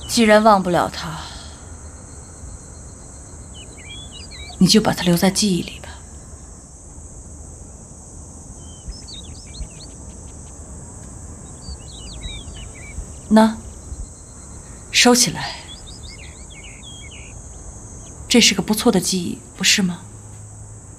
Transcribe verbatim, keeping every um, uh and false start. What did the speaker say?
既然忘不了他，你就把他留在记忆里吧。那，收起来。这是个不错的记忆，不是吗？